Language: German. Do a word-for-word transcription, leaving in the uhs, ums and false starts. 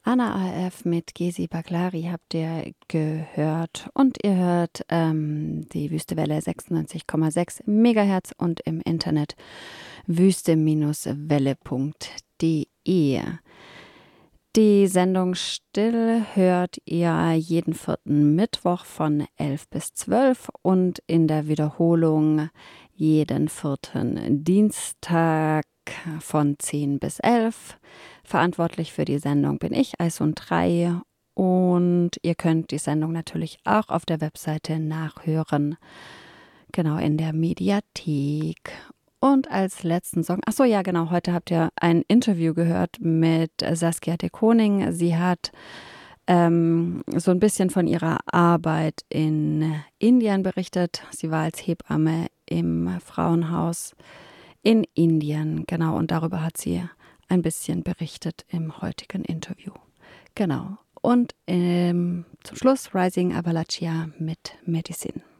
Anna A F mit Gezi Baglari habt ihr gehört und ihr hört ähm, die Wüstewelle sechsundneunzig Komma sechs Megahertz und im Internet wüste-welle punkt de. Die Sendung Still hört ihr jeden vierten Mittwoch von elf bis zwölf und in der Wiederholung jeden vierten Dienstag von zehn bis elf. Verantwortlich für die Sendung bin ich, Eison drei. Und ihr könnt die Sendung natürlich auch auf der Webseite nachhören. Genau, in der Mediathek. Und als letzten Song, ach so, ja genau, heute habt ihr ein Interview gehört mit Saskia de Koning. Sie hat ähm, so ein bisschen von ihrer Arbeit in Indien berichtet. Sie war als Hebamme im Frauenhaus in Indien, genau, und darüber hat sie ein bisschen berichtet im heutigen Interview. Genau. Und ähm, zum Schluss Rising Appalachia mit Medicine.